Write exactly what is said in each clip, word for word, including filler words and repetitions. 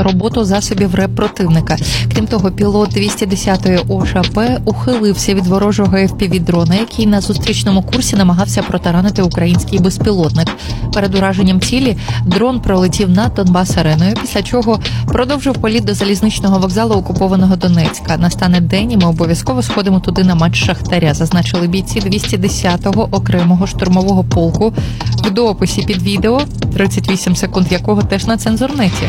роботу засобів РЕП противника. Крім того, пілот двісті десятої О Ш П ухилився від ворожого еф пі ві-дрона, який на зустрічному курсі намагався протаранити український безпілотник. Перед ураженням цілі дрон пролетів над Донбас-ареною, після чого продовжив політ до залізничного вокзалу окупованого Донецька. Настане день, і ми обов'язково сходимо туди на матч Шахтаря, зазначили бійці двісті десятого окремого штурмового полку в дописі під відео, тридцять вісім секунд якого теж на цензурнеті.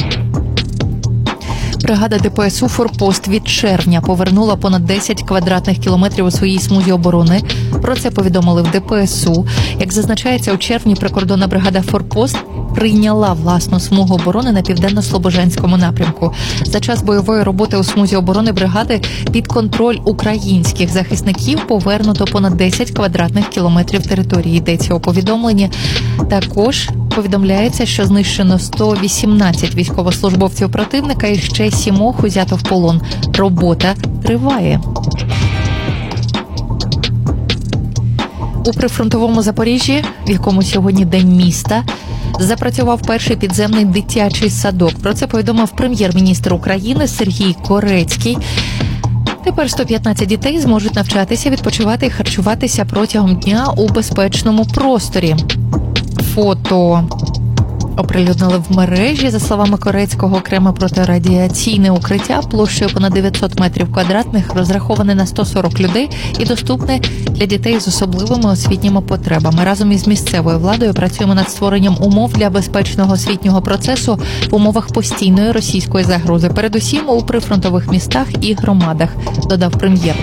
Бригада Де Пе Ес У «Форпост» від червня повернула понад десять квадратних кілометрів у своїй смузі оборони. Про це повідомили в Де Пе Ес У. Як зазначається, у червні прикордонна бригада «Форпост» прийняла власну смугу оборони на південно-слобожанському напрямку. За час бойової роботи у смузі оборони бригади під контроль українських захисників повернуто понад десять квадратних кілометрів території, йдеться у повідомленні. Також повідомляється, що знищено сто вісімнадцять військовослужбовців противника і ще сімох узято в полон. Робота триває. У прифронтовому Запоріжжі, в якому сьогодні День міста, запрацював перший підземний дитячий садок. Про це повідомив прем'єр-міністр України Сергій Корецький. Тепер сто п'ятнадцять дітей зможуть навчатися, відпочивати і харчуватися протягом дня у безпечному просторі. Фото оприлюднили в мережі. За словами Корецького, окреме протирадіаційне укриття площею понад дев'ятсот метрів квадратних розраховане на сто сорок людей і доступне для дітей з особливими освітніми потребами. Разом із місцевою владою працюємо над створенням умов для безпечного освітнього процесу в умовах постійної російської загрози, передусім у прифронтових містах і громадах, додав прем'єр.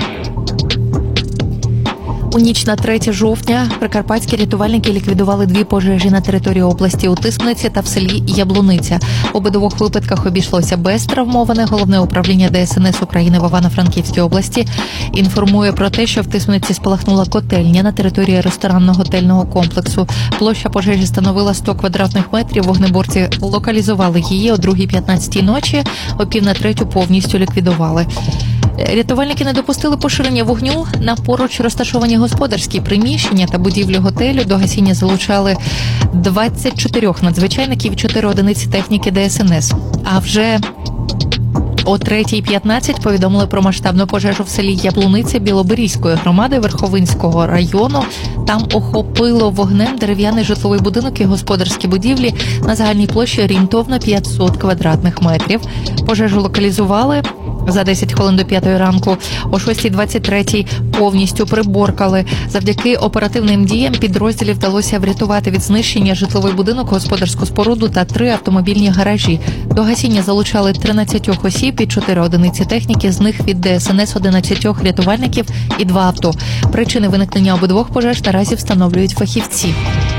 У ніч на третє жовтня прикарпатські рятувальники ліквідували дві пожежі на території області у Тисмениці та в селі Яблуниця. В обидвох випадках обійшлося без травмованих. Головне управління Де Ес Ен Ес України в Івано-Франківській області інформує про те, що в Тисмениці спалахнула котельня на території ресторанно-готельного комплексу. Площа пожежі становила сто квадратних метрів. Вогнеборці локалізували її о другій п'ятнадцятій ночі, о пів на третю повністю ліквідували. Рятувальники не допустили поширення вогню на поруч розташовані господарські приміщення та будівлі готелю. До гасіння залучали двадцять чотири надзвичайників і чотири одиниці техніки Де Ес Ен Ес. А вже о третій п'ятнадцять повідомили про масштабну пожежу в селі Яблуниця Білоберізької громади Верховинського району. Там охопило вогнем дерев'яний житловий будинок і господарські будівлі на загальній площі орієнтовно п'ятсот квадратних метрів. Пожежу локалізували за десять хвилин до п'ятої ранку. О шостій двадцять третій повністю приборкали. Завдяки оперативним діям підрозділів вдалося врятувати від знищення житловий будинок, господарську споруду та три автомобільні гаражі. До гасіння залучали тринадцять осіб і чотири одиниці техніки, з них від Де Ес Ен Ес одинадцять рятувальників і два авто. Причини виникнення обидвох пожеж наразі встановлюють фахівці.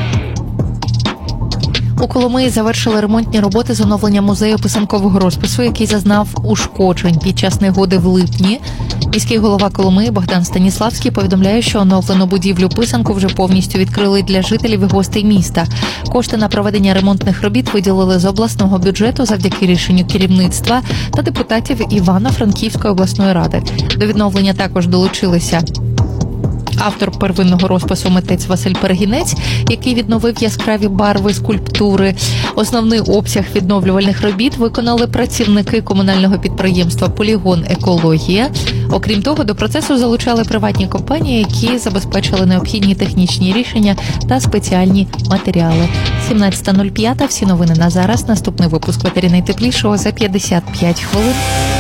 У Коломиї завершили ремонтні роботи з оновлення музею писанкового розпису, який зазнав ушкоджень під час негоди в липні. Міський голова Коломиї Богдан Станіславський повідомляє, що оновлену будівлю писанку вже повністю відкрили для жителів і гостей міста. Кошти на проведення ремонтних робіт виділили з обласного бюджету завдяки рішенню керівництва та депутатів Івано-Франківської обласної ради. До відновлення також долучилися автор первинного розпису митець Василь Перегінець, який відновив яскраві барви скульптури. Основний обсяг відновлювальних робіт виконали працівники комунального підприємства «Полігон Екологія». Окрім того, до процесу залучали приватні компанії, які забезпечили необхідні технічні рішення та спеціальні матеріали. сімнадцята нуль п'ять. Всі новини на зараз. Наступний випуск «Ветері найтеплішого» за п'ятдесят п'ять хвилин.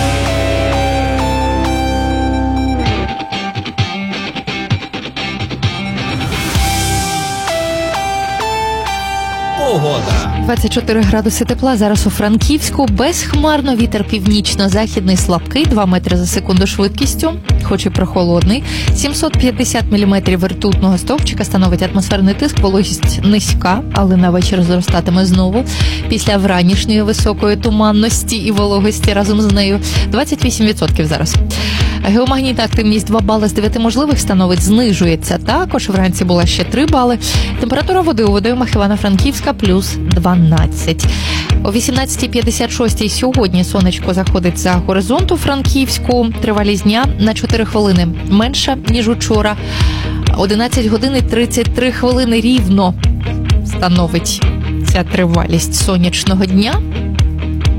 Погода. двадцять чотири градуси тепла зараз у Франківську. Безхмарно, вітер північно-західний слабкий, два метри за секунду швидкістю, хоч і прохолодний. сімсот п'ятдесят міліметрів ртутного стовпчика становить атмосферний тиск, вологість низька, але на вечір зростатиме знову. Після вранішньої високої туманності і вологості разом з нею двадцять вісім відсотків зараз. Геомагнітна активність два бали з дев'яти можливих становить, знижується. Також вранці була ще три бали. Температура води у водоймах Івано-Франківська плюс дванадцять. О вісімнадцята п'ятдесят шість сьогодні сонечко заходить за горизонт у Франківську. Тривалість дня на чотири хвилини менша, ніж учора. одинадцять годин і тридцять три хвилини рівно становить ця тривалість сонячного дня.